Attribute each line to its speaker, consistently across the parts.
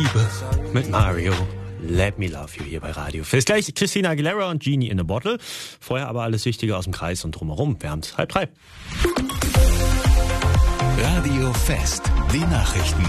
Speaker 1: Liebe mit Mario. Let Me Love You hier bei Radio Fest. Gleich Christina Aguilera und Genie in a Bottle. Vorher aber alles Wichtige aus dem Kreis und drumherum. Wir haben's 2:30.
Speaker 2: Radio Fest, die Nachrichten.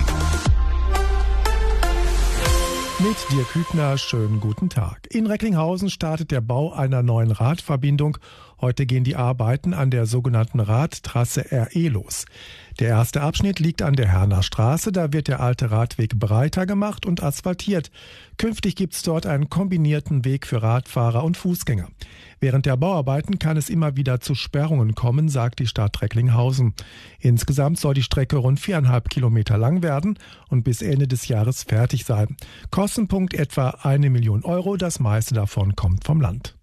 Speaker 3: Mit Dirk Hübner, schönen guten Tag. In Recklinghausen startet der Bau einer neuen Radverbindung. Heute gehen die Arbeiten an der sogenannten Radtrasse RE los. Der erste Abschnitt liegt an der Herner Straße. Da wird der alte Radweg breiter gemacht und asphaltiert. Künftig gibt es dort einen kombinierten Weg für Radfahrer und Fußgänger. Während der Bauarbeiten kann es immer wieder zu Sperrungen kommen, sagt die Stadt Recklinghausen. Insgesamt soll die Strecke rund 4,5 Kilometer lang werden und bis Ende des Jahres fertig sein. Kostenpunkt etwa 1 Million Euro. Das meiste davon kommt vom Land.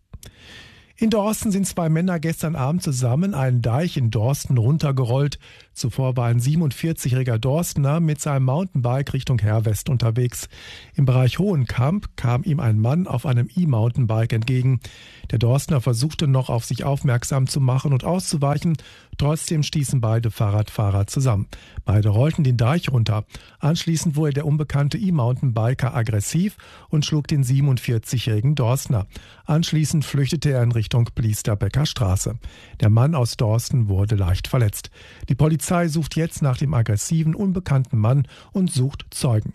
Speaker 3: In Dorsten sind 2 Männer gestern Abend zusammen einen Deich in Dorsten runtergerollt. Zuvor war ein 47-jähriger Dorstener mit seinem Mountainbike Richtung Herwest unterwegs. Im Bereich Hohenkamp kam ihm ein Mann auf einem E-Mountainbike entgegen. Der Dorstener versuchte noch auf sich aufmerksam zu machen und auszuweichen. Trotzdem stießen beide Fahrradfahrer zusammen. Beide rollten den Deich runter. Anschließend wurde der unbekannte E-Mountainbiker aggressiv und schlug den 47-jährigen Dorstener. Anschließend flüchtete er in Richtung Pliesterbecker Straße. Der Mann aus Dorsten wurde leicht verletzt. Die Polizei sucht jetzt nach dem aggressiven, unbekannten Mann und sucht Zeugen.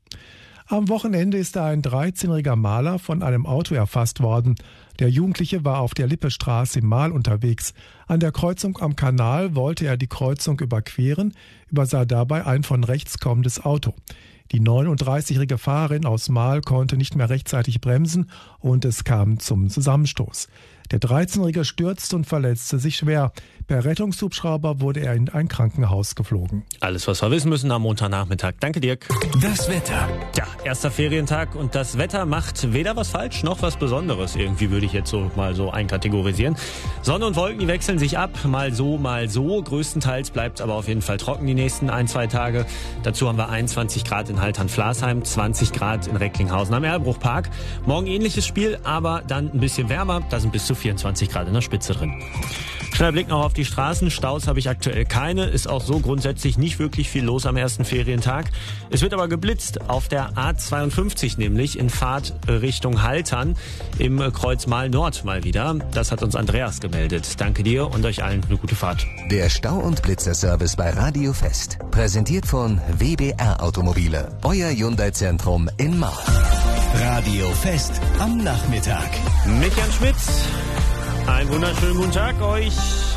Speaker 3: Am Wochenende ist ein 13-jähriger Maler von einem Auto erfasst worden. Der Jugendliche war auf der Lippestraße im Mahl unterwegs. An der Kreuzung am Kanal wollte er die Kreuzung überqueren, übersah dabei ein von rechts kommendes Auto. Die 39-jährige Fahrerin aus Mahl konnte nicht mehr rechtzeitig bremsen und es kam zum Zusammenstoß. Der 13-Jährige stürzte und verletzte sich schwer. Per Rettungshubschrauber wurde er in ein Krankenhaus geflogen.
Speaker 1: Alles, was wir wissen müssen am Montagnachmittag. Danke, Dirk.
Speaker 2: Das Wetter.
Speaker 1: Tja, erster Ferientag und das Wetter macht weder was falsch noch was Besonderes. Irgendwie würde ich jetzt mal so einkategorisieren. Sonne und Wolken, die wechseln sich ab. Mal so, mal so. Größtenteils bleibt es aber auf jeden Fall trocken die nächsten 1-2 Tage. Dazu haben wir 21 Grad in Haltern-Flasheim, 20 Grad in Recklinghausen am Erlbruchpark. Morgen ähnliches Spiel, aber dann ein bisschen wärmer. Da sind bis zu 24 Grad in der Spitze drin. Schneller Blick noch auf die Straßen. Staus habe ich aktuell keine. Ist auch so grundsätzlich nicht wirklich viel los am ersten Ferientag. Es wird aber geblitzt auf der A52 nämlich in Fahrt Richtung Haltern im Kreuz Mahl Nord mal wieder. Das hat uns Andreas gemeldet. Danke dir und euch allen eine gute Fahrt.
Speaker 2: Der Stau- und Blitzerservice bei Radio Fest. Präsentiert von WBR Automobile. Euer Hyundai-Zentrum in Mahl. Radio Fest am Nachmittag.
Speaker 1: Mit Jan Schmitz. Einen wunderschönen guten Tag euch.